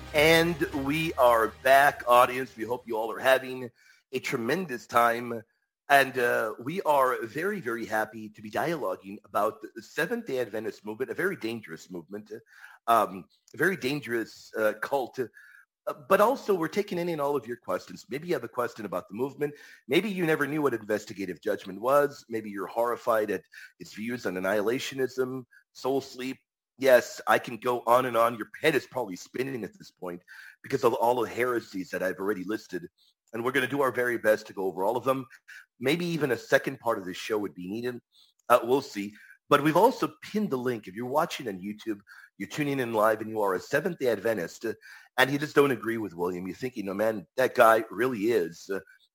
And we are back, audience. We hope you all are having a tremendous time. And we are very, very happy to be dialoguing about the Seventh-day Adventist movement, a very dangerous movement, a very dangerous cult. But also, we're taking in all of your questions. Maybe you have a question about the movement. Maybe you never knew what investigative judgment was. Maybe you're horrified at its views on annihilationism, soul sleep. Yes, I can go on and on. Your head is probably spinning at this point because of all the heresies that I've already listed. And we're going to do our very best to go over all of them. Maybe even a second part of this show would be needed. We'll see. But we've also pinned the link. If you're watching on YouTube, you're tuning in live and you are a Seventh-day Adventist and you just don't agree with William. You think, man, that guy really is.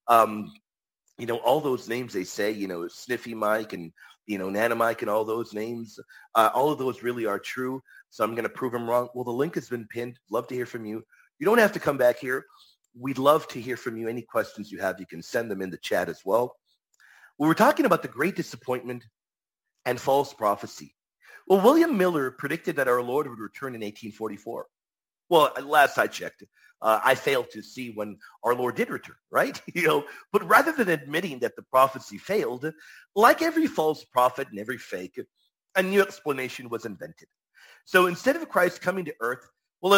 All those names they say, Sniffy Mike and, Nana Mike and all those names, all of those really are true. So I'm going to prove them wrong. Well, the link has been pinned. Love to hear from you. You don't have to come back here. We'd love to hear from you. Any questions you have, you can send them in the chat as well. We were talking about the great disappointment and false prophecy. Well, William Miller predicted that our Lord would return in 1844. Well, last I checked, I failed to see when our Lord did return, right? But rather than admitting that the prophecy failed, like every false prophet and every fake, a new explanation was invented. So instead of Christ coming to earth, well,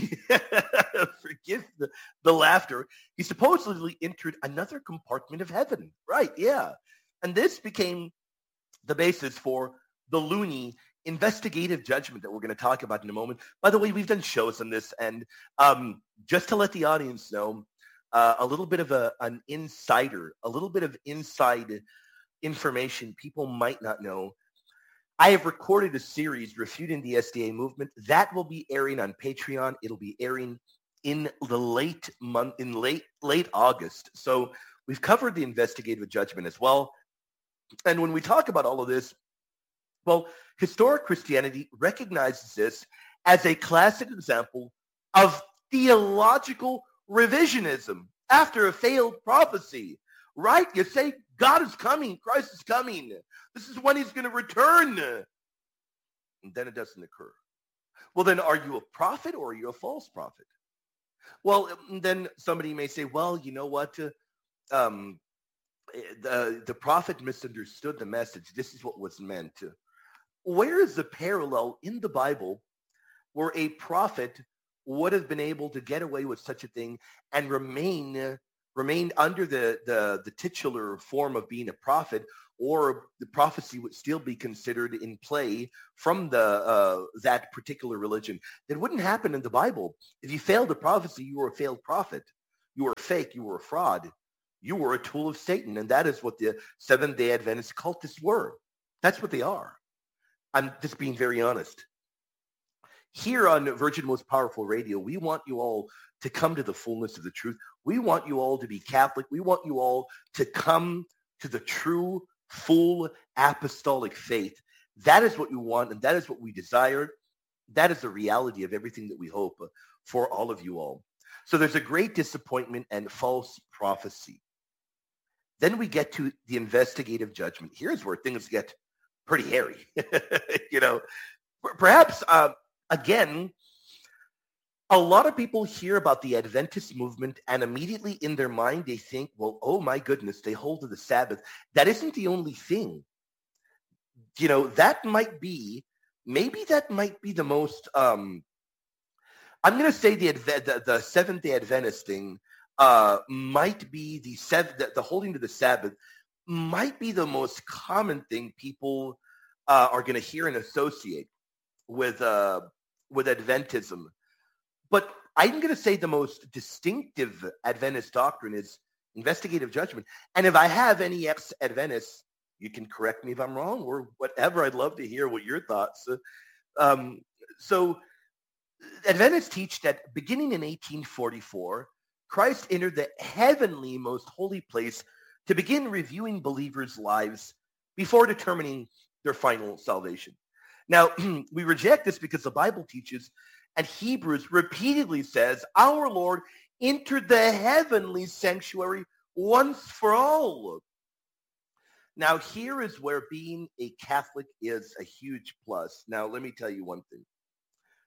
forgive the laughter, he supposedly entered another compartment of heaven, right? Yeah. And this became the basis for the loony investigative judgment that we're going to talk about in a moment. By the way, we've done shows on this, and just to let the audience know, a little bit of an insider, a little bit of inside information people might not know. I have recorded a series refuting the SDA movement that will be airing on Patreon. It'll be airing in the late August. So we've covered the investigative judgment as well. And when we talk about all of this, well, historic Christianity recognizes this as a classic example of theological revisionism after a failed prophecy, right? You say, God is coming, Christ is coming. This is when he's going to return. And then it doesn't occur. Well, then are you a prophet or are you a false prophet? Well, then somebody may say, well, you know what? The prophet misunderstood the message. This is what was meant. Where is the parallel in the Bible where a prophet would have been able to get away with such a thing and remain under the titular form of being a prophet, or the prophecy would still be considered in play from that particular religion? That wouldn't happen in the Bible. If you failed a prophecy, you were a failed prophet. You were fake. You were a fraud. You were a tool of Satan. And that is what the Seventh-day Adventist cultists were. That's what they are. I'm just being very honest. Here on Virgin Most Powerful Radio, we want you all to come to the fullness of the truth. We want you all to be Catholic. We want you all to come to the true, full apostolic faith. That is what we want, and that is what we desire. That is the reality of everything that we hope for all of you all. So there's a great disappointment and false prophecy. Then we get to the investigative judgment. Here's where things get pretty hairy. Perhaps, again, a lot of people hear about the Adventist movement and immediately in their mind they think, well, oh my goodness, they hold to the Sabbath. That isn't the only thing. That might be the most, I'm going to say the Seventh-day Adventist thing might be the holding to the Sabbath might be the most common thing people are going to hear and associate with Adventism. But I'm going to say the most distinctive Adventist doctrine is investigative judgment. And if I have any ex-Adventists, you can correct me if I'm wrong or whatever. I'd love to hear what your thoughts. So Adventists teach that beginning in 1844, Christ entered the heavenly most holy place to begin reviewing believers' lives before determining their final salvation. Now, we reject this because the Bible teaches, and Hebrews repeatedly says, our Lord entered the heavenly sanctuary once for all. Now, here is where being a Catholic is a huge plus. Now, let me tell you one thing.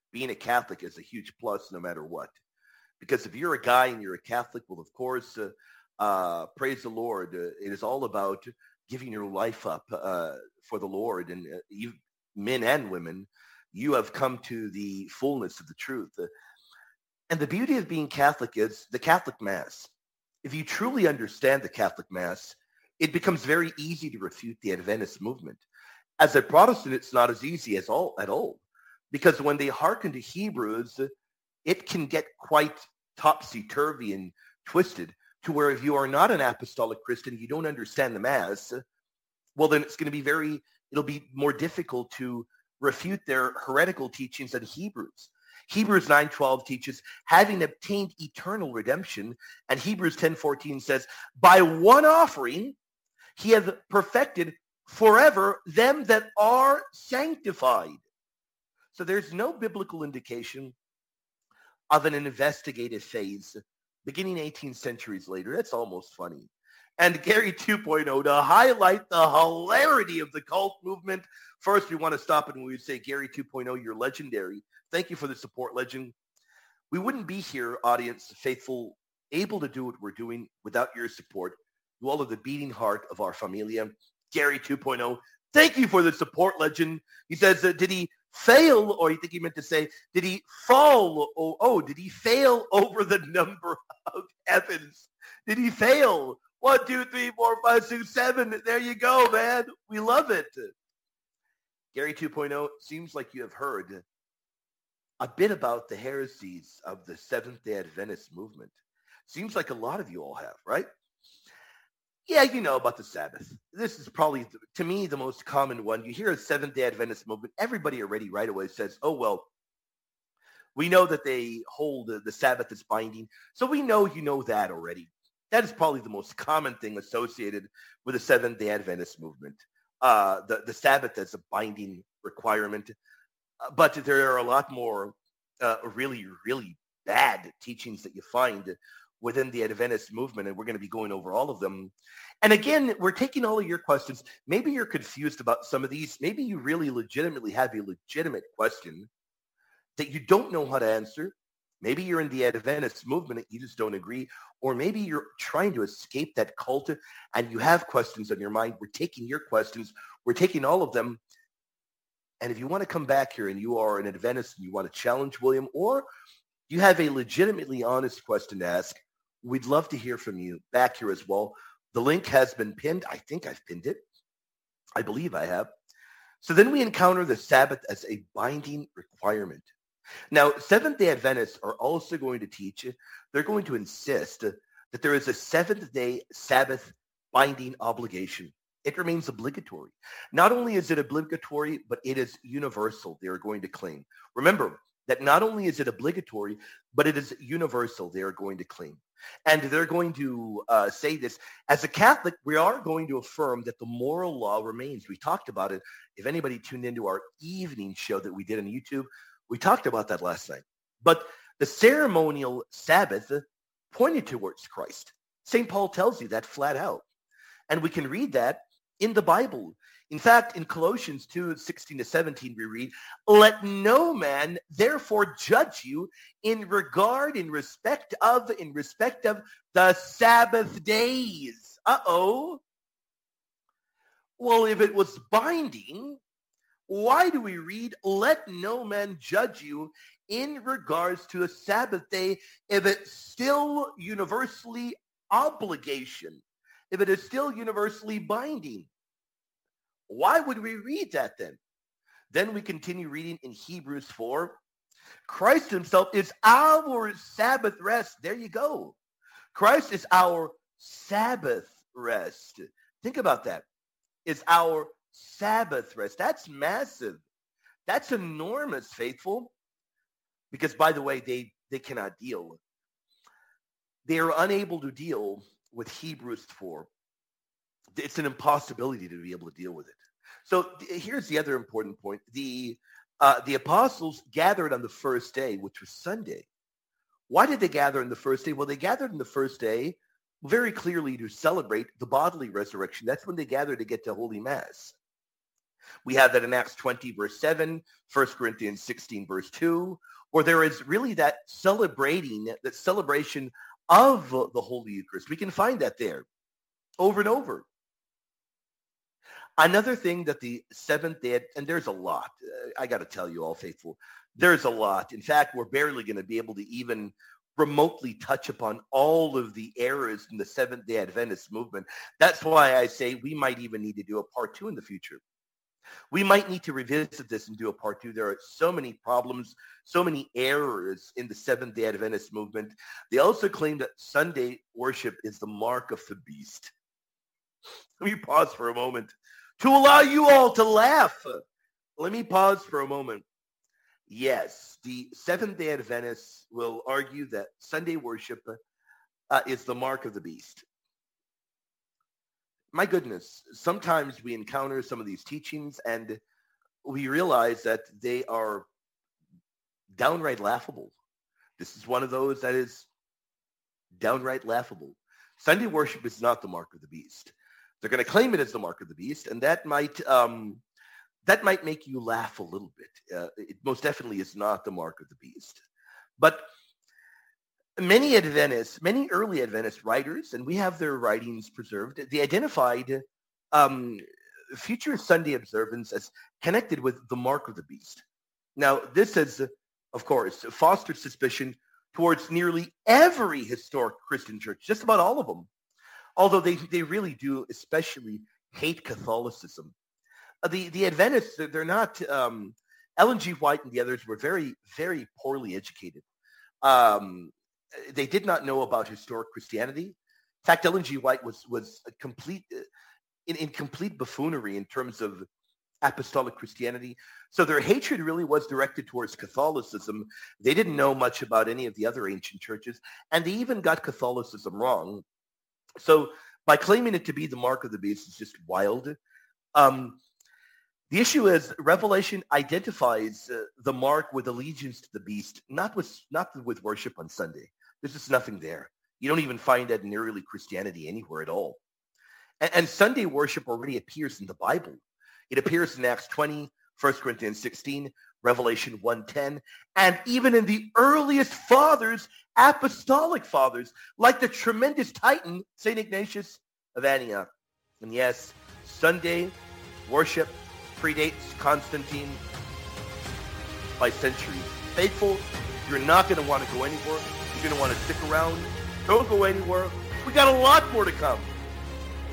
being a Catholic is a huge plus no matter what. Because if you're a guy and you're a Catholic, well, of course, praise the Lord. It is all about giving your life up for the Lord. And you, men and women, you have come to the fullness of the truth. And the beauty of being Catholic is the Catholic Mass. If you truly understand the Catholic Mass, it becomes very easy to refute the Adventist movement. As a Protestant, it's not as easy at all. Because when they hearken to Hebrews, it can get quite topsy-turvy and twisted to where if you are not an apostolic Christian, you don't understand the Mass, well, then it'll be more difficult to refute their heretical teachings in Hebrews. Hebrews 9:12 teaches, having obtained eternal redemption, and Hebrews 10:14 says, by one offering, he hath perfected forever them that are sanctified. So there's no biblical indication of an investigative phase beginning 18 centuries later. That's almost funny. And Gary 2.0, to highlight the hilarity of the cult movement, first we want to stop and we would say, Gary 2.0, you're legendary. Thank you for the support, legend. We wouldn't be here, audience, faithful, able to do what we're doing without your support. You all are the beating heart of our familia. Gary 2.0, thank you for the support, legend. He says, did he fail, or I think he meant to say, did he fall? Did he fail over the number of heavens? Did he fail? 1, 2, 3, 4, 5, 6, 7. There you go, man. We love it. Gary 2.0, seems like you have heard a bit about the heresies of the Seventh-day Adventist movement. Seems like a lot of you all have, right? Yeah, you know about the Sabbath. This is probably, to me, the most common one. You hear a Seventh-day Adventist movement, everybody already right away says, oh, well, we know that they hold the Sabbath as binding, so we know you know that already. That is probably the most common thing associated with the Seventh-day Adventist movement, the Sabbath as a binding requirement. But there are a lot more really, really bad teachings that you find within the Adventist movement, and we're going to be going over all of them. And again, we're taking all of your questions. Maybe you're confused about some of these. Maybe you really legitimately have a legitimate question that you don't know how to answer. Maybe you're in the Adventist movement, you just don't agree. Or maybe you're trying to escape that cult and you have questions on your mind. We're taking your questions. We're taking all of them. And if you want to come back here and you are an Adventist and you want to challenge William, or you have a legitimately honest question to ask, we'd love to hear from you back here as well. The link has been pinned. I think I've pinned it. I believe I have. So then we encounter the Sabbath as a binding requirement. Now, Seventh-day Adventists are also going to teach, they're going to insist that there is a seventh-day Sabbath binding obligation. It remains obligatory. Not only is it obligatory, but it is universal, they are going to claim. Remember that not only is it obligatory, but it is universal, they are going to claim. And they're going to say this. As a Catholic, we are going to affirm that the moral law remains. We talked about it. If anybody tuned into our evening show that we did on YouTube, we talked about that last night. But the ceremonial Sabbath pointed towards Christ. St. Paul tells you that flat out. And we can read that in the Bible. In fact, in Colossians 2:16-17, we read, let no man therefore judge you in respect of the Sabbath days. Uh-oh. Well, if it was binding, why do we read, let no man judge you in regards to a Sabbath day if it's still universally obligation, if it is still universally binding? Why would we read that then? Then we continue reading in Hebrews 4. Christ himself is our Sabbath rest. There you go. Christ is our Sabbath rest. Think about that. Is our Sabbath rest. That's massive. That's enormous, faithful. Because, by the way, they cannot deal. They are unable to deal with Hebrews 4. It's an impossibility to be able to deal with it. So here's the other important point. The apostles gathered on the first day, which was Sunday. Why did they gather on the first day? Well, they gathered on the first day very clearly to celebrate the bodily resurrection. That's when they gathered to get to Holy Mass. We have that in Acts 20, verse 7, 1 Corinthians 16, verse 2, where there is really that celebration of the Holy Eucharist. We can find that there over and over. Another thing that the Seventh Day, and there's a lot, I got to tell you all faithful, there's a lot. In fact, we're barely going to be able to even remotely touch upon all of the errors in the Seventh-day Adventist movement. That's why I say we might even need to do a part 2 in the future. We might need to revisit this and do a part 2. There are so many problems, so many errors in the Seventh-day Adventist movement. They also claim that Sunday worship is the mark of the beast. Let me pause for a moment to allow you all to laugh. Let me pause for a moment. Yes, the Seventh-day Adventists will argue that Sunday worship is the mark of the beast. My goodness, sometimes we encounter some of these teachings and we realize that they are downright laughable. This is one of those that is downright laughable. Sunday worship is not the mark of the beast. They're going to claim it as the mark of the beast, and that might make you laugh a little bit. It most definitely is not the mark of the beast. But many early Adventist writers, and we have their writings preserved, they identified future Sunday observance as connected with the mark of the beast. Now, this has, of course, fostered suspicion towards nearly every historic Christian church, just about all of them, although they really do especially hate Catholicism. The Adventists, they're not, Ellen G. White and the others were very, very poorly educated. They did not know about historic Christianity. In fact, Ellen G. White was a complete, in complete buffoonery in terms of apostolic Christianity. So their hatred really was directed towards Catholicism. They didn't know much about any of the other ancient churches, and they even got Catholicism wrong. So by claiming it to be the mark of the beast is just wild. The issue is Revelation identifies the mark with allegiance to the beast, not with worship on Sunday. There's just nothing there. You don't even find that in early Christianity anywhere at all. And Sunday worship already appears in the Bible. It appears in Acts 20, 1 Corinthians 16, Revelation 1:10, and even in the earliest fathers, apostolic fathers, like the tremendous titan, St. Ignatius of Antioch. And yes, Sunday worship predates Constantine by centuries. Faithful, you're not going to want to go anywhere. You're going to want to stick around. Don't go anywhere. We got a lot more to come.